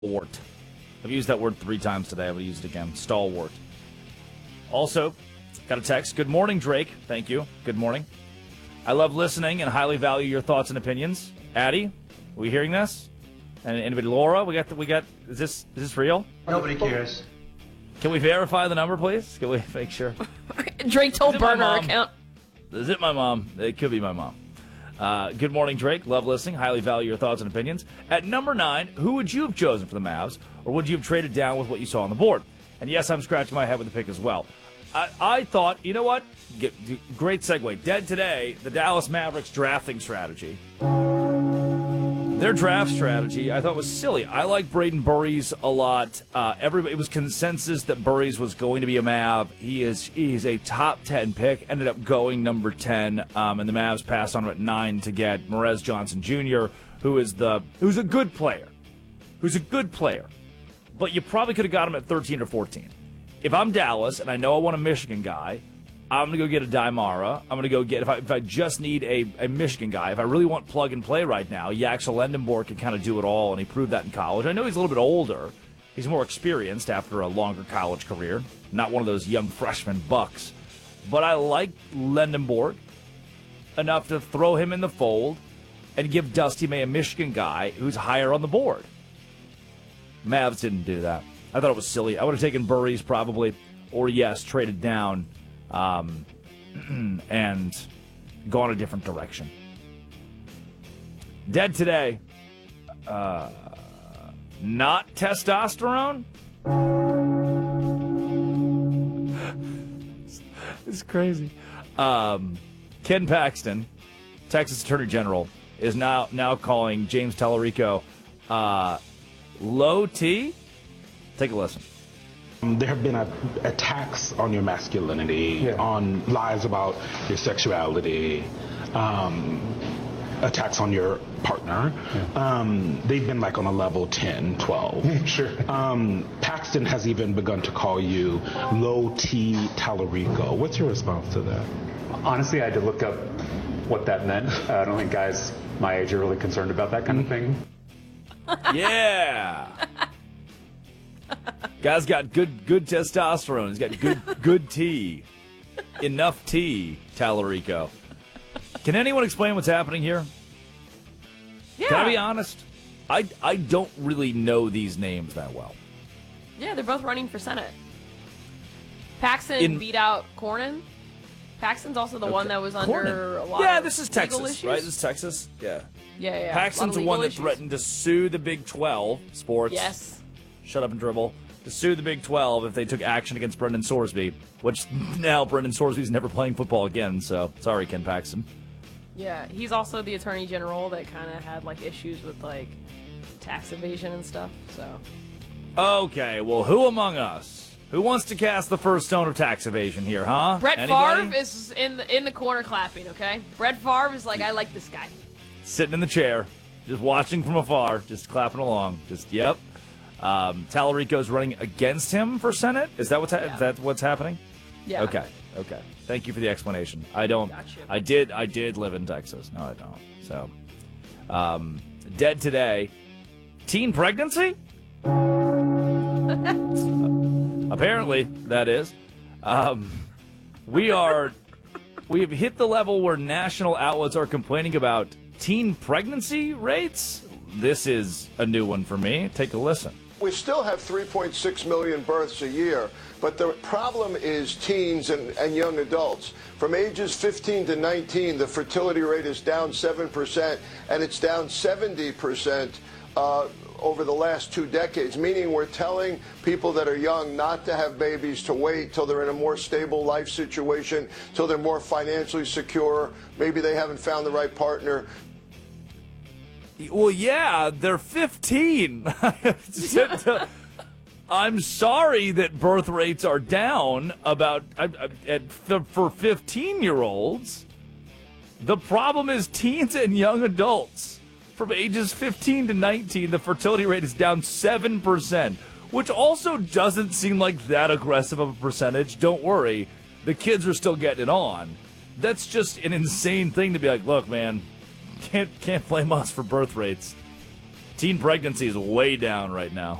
Stalwart. I've used that word 3 times today. I'm going to use it again. Stalwart. Also, got a text. Good morning, Drake. Thank you. Good morning. I love listening and highly value your thoughts and opinions. Addie, are we hearing this? And anybody, Laura, we got. Is this real? Nobody cares. Can we verify the number, please? Can we make sure? Drake told burner account. Is it my mom? It could be my mom. Good morning, Drake. Love listening. Highly value your thoughts and opinions. At number 9, who would you have chosen for the Mavs, or would you have traded down with what you saw on the board? And yes, I'm scratching my head with the pick as well. I thought, you know what? Great segue. Dead today, the Dallas Mavericks drafting strategy. Their draft strategy, I thought, was silly. I like Braden Burries a lot. It was consensus that Burries was going to be a Mav. He's a top 10 pick. Ended up going number 10, and the Mavs passed on him at 9 to get Morez Johnson Jr., who's a good player. But you probably could have got him at 13 or 14. If I'm Dallas and I know I want a Michigan guy, I'm going to go get a Daimara. I'm going to go get, if I just need a Michigan guy, if I really want plug and play right now, Yaxel Lendenborg can kind of do it all, and he proved that in college. I know he's a little bit older. He's more experienced after a longer college career. Not one of those young freshman bucks. But I like Lendenborg enough to throw him in the fold and give Dusty May a Michigan guy who's higher on the board. Mavs didn't do that. I thought it was silly. I would have taken Burries probably, or yes, traded down and gone a different direction. Dead today. Not testosterone? It's crazy. Ken Paxton, Texas Attorney General, is now calling James Tallarico low T. Take a listen. There have been attacks on your masculinity, on lies about your sexuality, attacks on your partner. They've been like on a level 10, 12. Sure. Paxton has even begun to call you low T Tallarico. What's your response to that? Honestly, I had to look up what that meant. I don't think guys my age are really concerned about that kind of thing. Yeah. Guy's got good testosterone. He's got good tea. Enough tea, Tallarico. Can anyone explain what's happening here? Yeah. Can I be honest? I don't really know these names that well. Yeah, they're both running for Senate. Paxton beat out Cornyn. Paxton's also the one that was under a lot of this is legal Texas, issues. right? This is Texas? Yeah. Yeah. Paxton's the one that threatened to sue the Big 12 sports. Yes. Shut up and dribble. To sue the Big 12 if they took action against Brendan Sorsby, which now Brendan Sorsby's never playing football again, so sorry, Ken Paxton. Yeah, he's also the attorney general that kind of had like issues with like tax evasion and stuff, so. Okay, well, who among us? Who wants to cast the first stone of tax evasion here, huh? Brett Anybody? Favre is in the corner clapping, okay? Brett Favre is like, I like this guy. Sitting in the chair, just watching from afar, just clapping along. Yep. Tallarico's running against him for Senate? Is that what's happening? Yeah. Okay. Thank you for the explanation. I don't. Gotcha. I did live in Texas. No, I don't. So, dead today. Teen pregnancy? Apparently, that is. We have hit the level where national outlets are complaining about teen pregnancy rates. This is a new one for me. Take a listen. We still have 3.6 million births a year, but the problem is teens and young adults. From ages 15 to 19, the fertility rate is down 7%, and it's down 70% over the last 2 decades, meaning we're telling people that are young not to have babies, to wait till they're in a more stable life situation, till they're more financially secure, maybe they haven't found the right partner. Well, yeah, they're 15. I'm sorry that birth rates are down for 15-year-olds. The problem is teens and young adults. From ages 15 to 19, the fertility rate is down 7%, which also doesn't seem like that aggressive of a percentage. Don't worry. The kids are still getting it on. That's just an insane thing to be like, look, man, can't blame us for birth rates. Teen pregnancy is way down right now.